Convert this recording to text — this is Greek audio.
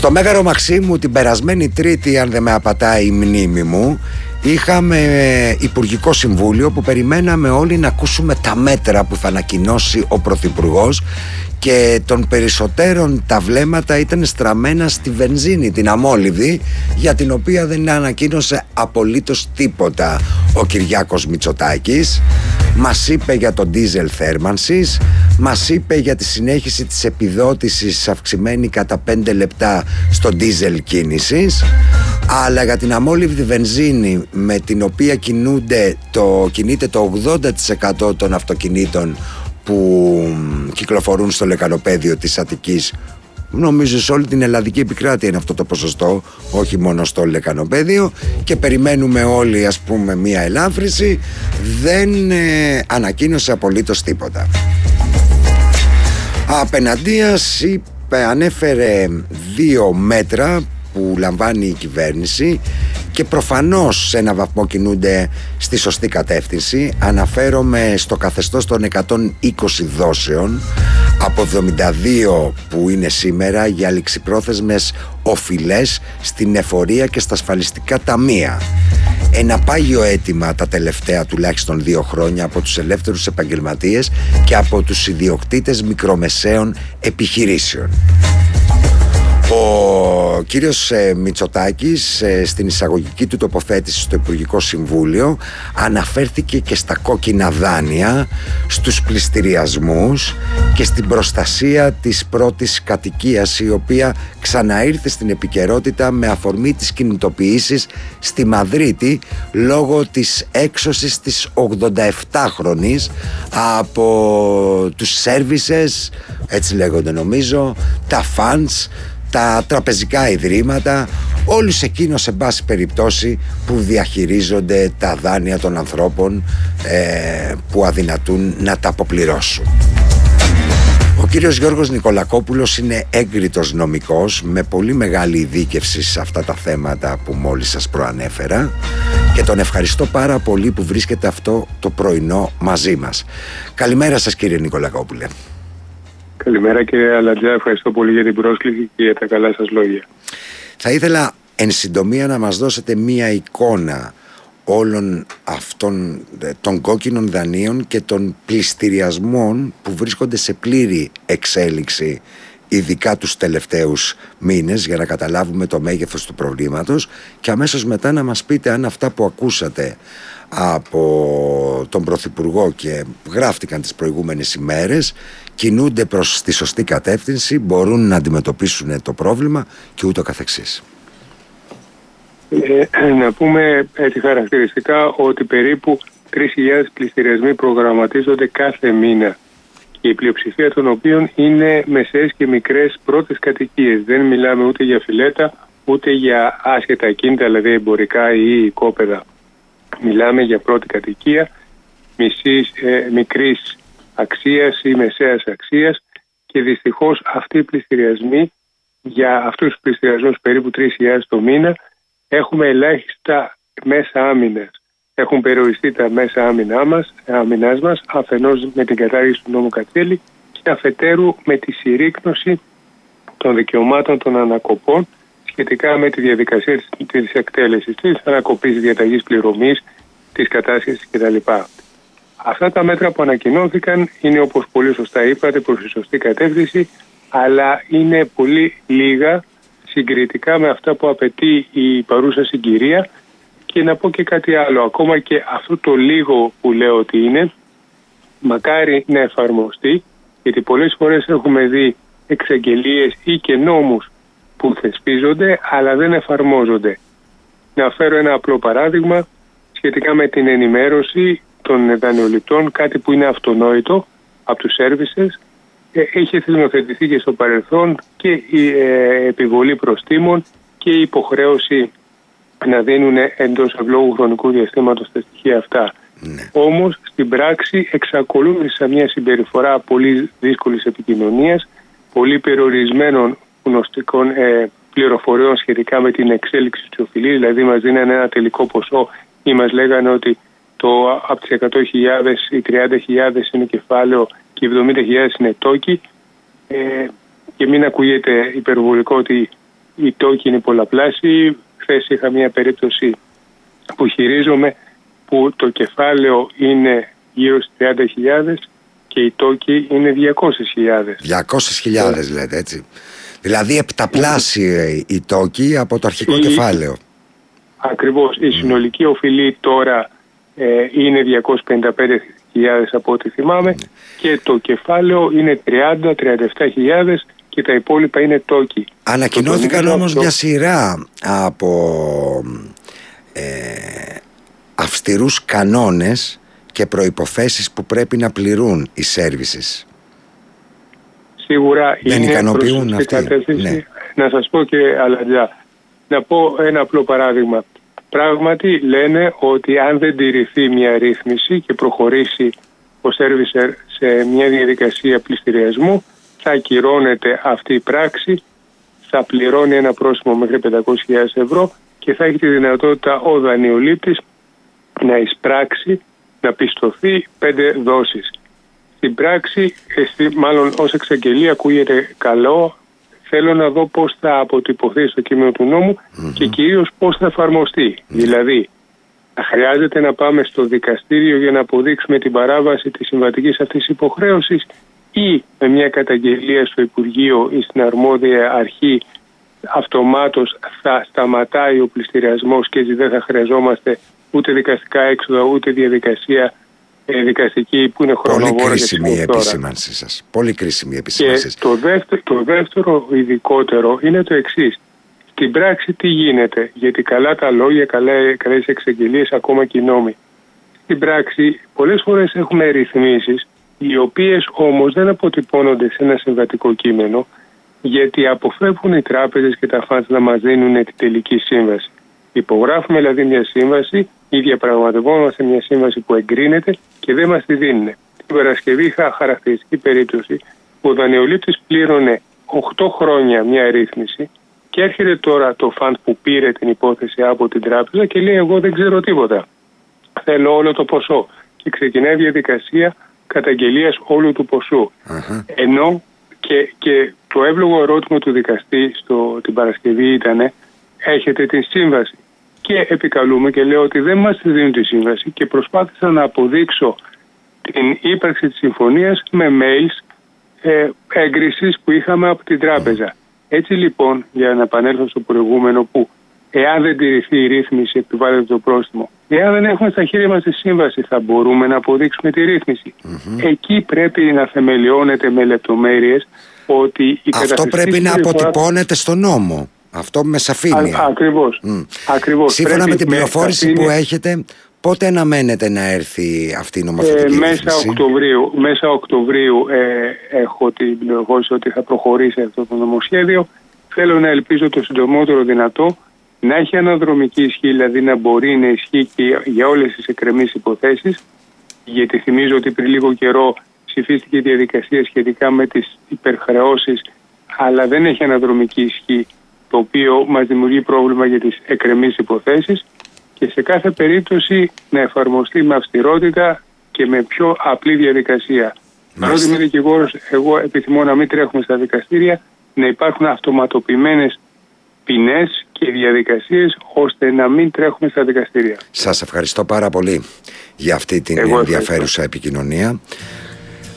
Στο Μέγαρο Μαξίμου την περασμένη Τρίτη, αν δεν με απατάει η μνήμη μου, είχαμε Υπουργικό Συμβούλιο που περιμέναμε όλοι να ακούσουμε τα μέτρα που θα ανακοινώσει ο Πρωθυπουργός, και των περισσότερων τα βλέμματα ήταν στραμμένα στη βενζίνη, την αμόλυβδη, για την οποία δεν ανακοίνωσε απολύτως τίποτα ο Κυριάκος Μητσοτάκης. Μας είπε για το ντίζελ θέρμανσης, μας είπε για τη συνέχιση της επιδότησης αυξημένη κατά 5 λεπτά στο ντίζελ κίνησης, αλλά για την αμόλυβδη βενζίνη, με την οποία κινείται το 80% των αυτοκινήτων που κυκλοφορούν στο λεκανοπέδιο της Αττικής, νομίζω σε όλη την ελλαδική επικράτεια είναι αυτό το ποσοστό, όχι μόνο στο λεκανοπέδιο, και περιμένουμε όλοι, ας πούμε, μία ελάφρυνση, δεν ανακοίνωσε απολύτως τίποτα. Απέναντίας ανέφερε 2 μέτρα που λαμβάνει η κυβέρνηση και προφανώς σε ένα βαθμό κινούνται στη σωστή κατεύθυνση. Αναφέρομαι στο καθεστώς των 120 δόσεων από 72 που είναι σήμερα για ληξιπρόθεσμες οφειλές στην εφορία και στα ασφαλιστικά ταμεία. Ένα πάγιο αίτημα τα τελευταία τουλάχιστον 2 χρόνια από τους ελεύθερους επαγγελματίες και από τους ιδιοκτήτες μικρομεσαίων επιχειρήσεων. Ο κύριος Μητσοτάκης στην εισαγωγική του τοποθέτηση στο Υπουργικό Συμβούλιο αναφέρθηκε και στα κόκκινα δάνεια, στους πληστηριασμούς και στην προστασία της πρώτης κατοικίας, η οποία ξαναήρθε στην επικαιρότητα με αφορμή τις κινητοποιήσεις στη Μαδρίτη λόγω της έξωσης της 87χρονης από τους services, έτσι λέγονται νομίζω, τα funds, τα τραπεζικά ιδρύματα, όλους εκείνους εν πάση περιπτώσει που διαχειρίζονται τα δάνεια των ανθρώπων που αδυνατούν να τα αποπληρώσουν. Ο κύριος Γιώργος Νικολακόπουλος είναι έγκριτος νομικός με πολύ μεγάλη ειδίκευση σε αυτά τα θέματα που μόλις σας προανέφερα, και τον ευχαριστώ πάρα πολύ που βρίσκεται αυτό το πρωινό μαζί μας. Καλημέρα σας, κύριε Νικολακόπουλε. Καλημέρα, κύριε Αλατζά, ευχαριστώ πολύ για την πρόσκληση και για τα καλά σας λόγια. Θα ήθελα εν συντομία να μας δώσετε μία εικόνα όλων αυτών των κόκκινων δανείων και των πληστηριασμών που βρίσκονται σε πλήρη εξέλιξη, ειδικά τους τελευταίους μήνες, για να καταλάβουμε το μέγεθος του προβλήματος, και αμέσως μετά να μας πείτε αν αυτά που ακούσατε από τον Πρωθυπουργό και γράφτηκαν τις προηγούμενες ημέρες κινούνται προς τη σωστή κατεύθυνση, μπορούν να αντιμετωπίσουν το πρόβλημα και ούτω καθεξής. Να πούμε έτσι χαρακτηριστικά ότι περίπου 3.000 πληστηριασμοί προγραμματίζονται κάθε μήνα, και η πλειοψηφία των οποίων είναι μεσαίες και μικρές πρώτες κατοικίες. Δεν μιλάμε ούτε για φιλέτα ούτε για άσχετα ακίνητα, δηλαδή εμπορικά ή οικόπεδα. Μιλάμε για πρώτη κατοικία μικρής αξίας ή μεσαίας αξίας, και δυστυχώς αυτοί οι πληστηριασμοί, για αυτούς τους πληστηριασμούς περίπου 3.000 το μήνα, έχουμε ελάχιστα μέσα άμυνας. Έχουν περιοριστεί τα μέσα άμυνάς μας, αφενός με την κατάργηση του νόμου Κατσέλη και αφετέρου με τη συρρίκνωση των δικαιωμάτων των ανακοπών σχετικά με τη διαδικασία της εκτέλεσης, της ανακοπής, διαταγής πληρωμής, της κατάσχεσης κτλ. Αυτά τα μέτρα που ανακοινώθηκαν είναι, όπως πολύ σωστά είπατε, προς τη σωστή κατεύθυνση, αλλά είναι πολύ λίγα συγκριτικά με αυτά που απαιτεί η παρούσα συγκυρία. Και να πω και κάτι άλλο, ακόμα και αυτό το λίγο που λέω ότι είναι, μακάρι να εφαρμοστεί, γιατί πολλές φορές έχουμε δει εξαγγελίες ή και νόμους που θεσπίζονται αλλά δεν εφαρμόζονται. Να φέρω ένα απλό παράδειγμα σχετικά με την ενημέρωση των δανειοληπτών, κάτι που είναι αυτονόητο από τους services. Έχει θεσμοθετηθεί και στο παρελθόν και η επιβολή προστίμων και η υποχρέωση να δίνουν εντός ευλόγου χρονικού διαστήματος τα στοιχεία αυτά. Ναι. Όμως στην πράξη εξακολουθεί σε μια συμπεριφορά πολύ δύσκολης επικοινωνίας, πολύ περιορισμένων γνωστικών πληροφοριών σχετικά με την εξέλιξη της οφειλής. Δηλαδή μας δίνανε ένα τελικό ποσό ή μας λέγανε ότι από τις 100.000 οι 30.000 είναι κεφάλαιο και οι 70.000 είναι τόκοι, και μην ακούγεται υπερβολικό ότι οι τόκοι είναι πολλαπλάσιοι. Χθες είχα μια περίπτωση που χειρίζομαι που το κεφάλαιο είναι γύρω στις 30.000 και οι τόκοι είναι 200.000. 200.000 λέτε, έτσι. Δηλαδή επταπλάσιοι οι τόκοι από το αρχικό κεφάλαιο. Ακριβώς. Η συνολική οφειλή τώρα είναι 255.000 από ό,τι θυμάμαι και το κεφάλαιο είναι 30-37.000 και τα υπόλοιπα είναι τόκοι. Ανακοινώθηκαν όμως μια σειρά από αυστηρούς κανόνες και προϋποθέσεις που πρέπει να πληρούν οι services. Σίγουρα δεν ικανοποιούν αυτοί. Ναι. Να σας πω, κύριε Αλαντζά, να πω ένα απλό παράδειγμα. Πράγματι λένε ότι αν δεν τηρηθεί μια ρύθμιση και προχωρήσει ο servicer σε μια διαδικασία πληστηριασμού, θα ακυρώνεται αυτή η πράξη, θα πληρώνει ένα πρόστιμο μέχρι 500.000 ευρώ και θα έχει τη δυνατότητα ο δανειολήπτης να εισπράξει, να πιστωθεί 5 δόσεις. Στην πράξη, μάλλον ως εξαγγελία ακούγεται καλό, θέλω να δω πώς θα αποτυπωθεί στο κείμενο του νόμου και κυρίως πώς θα εφαρμοστεί. Δηλαδή, θα χρειάζεται να πάμε στο δικαστήριο για να αποδείξουμε την παράβαση της συμβατικής αυτής υποχρέωσης ή με μια καταγγελία στο Υπουργείο ή στην αρμόδια αρχή αυτομάτως θα σταματάει ο πληστηριασμός και έτσι δεν θα χρειαζόμαστε ούτε δικαστικά έξοδα ούτε διαδικασία δικαστική που είναι χρονοβόρα. Πολύ κρίσιμη η επισήμανση σας. Πολύ κρίσιμη η επισήμανση. Και το δεύτερο ειδικότερο είναι το εξής. Στην πράξη τι γίνεται, γιατί καλά τα λόγια, καλές εξαγγελίες, ακόμα και οι νόμοι. Στην πράξη πολλές φορές έχουμε ρυθμίσεις οι οποίες όμως δεν αποτυπώνονται σε ένα συμβατικό κείμενο γιατί αποφεύγουν οι τράπεζες και τα funds να μας δίνουν την τελική σύμβαση. Υπογράφουμε δηλαδή μια σύμβαση ή διαπραγματευόμαστε μια σύμβαση που εγκρίνεται και δεν μας τη δίνουν. Την Παρασκευή είχα χαρακτηριστική περίπτωση που ο δανειολήπτης πλήρωνε 8 χρόνια μια ρύθμιση και έρχεται τώρα το φαντ που πήρε την υπόθεση από την τράπεζα και λέει εγώ δεν ξέρω τίποτα. Θέλω όλο το ποσό. Και ξεκινάει διαδικασία καταγγελίας όλου του ποσού. Ενώ και το εύλογο ερώτημα του δικαστή την Παρασκευή ήταν έχετε την σύμβαση. Και επικαλούμε και λέω ότι δεν μας δίνουν τη σύμβαση και προσπάθησα να αποδείξω την ύπαρξη της συμφωνίας με mails έγκρισης που είχαμε από την τράπεζα. Έτσι λοιπόν, για να επανέλθω στο προηγούμενο που εάν δεν τηρηθεί η ρύθμιση επιβάλλεται το πρόστιμο, εάν δεν έχουμε στα χέρια μας τη σύμβαση θα μπορούμε να αποδείξουμε τη ρύθμιση. Εκεί πρέπει να θεμελιώνεται με λεπτομέρειες ότι η αυτό πρέπει να αποτυπώνεται στο νόμο. Αυτό με σαφήνεια. Ακριβώς. Σύμφωνα με την πληροφόρηση που έχετε, πότε αναμένεται να έρθει αυτή η νομοθετική ρύθμιση? Μέσα Οκτωβρίου έχω την πληροφόρηση ότι θα προχωρήσει αυτό το νομοσχέδιο. Θέλω να ελπίζω το συντομότερο δυνατό να έχει αναδρομική ισχύ, δηλαδή να μπορεί να ισχύει και για όλες τις εκκρεμείς υποθέσεις, γιατί θυμίζω ότι πριν λίγο καιρό ψηφίστηκε η διαδικασία σχετικά με τις υπερχρεώσεις, αλλά δεν έχει αναδρομική ισχύ, το οποίο μας δημιουργεί πρόβλημα για τις εκκρεμείς υποθέσεις και σε κάθε περίπτωση να εφαρμοστεί με αυστηρότητα και με πιο απλή διαδικασία. Παρότι είμαι δικηγόρος, εγώ επιθυμώ να μην τρέχουμε στα δικαστήρια, να υπάρχουν αυτοματοποιημένες ποινές και διαδικασίες ώστε να μην τρέχουμε στα δικαστήρια. Σας ευχαριστώ πάρα πολύ για αυτή την ενδιαφέρουσα επικοινωνία.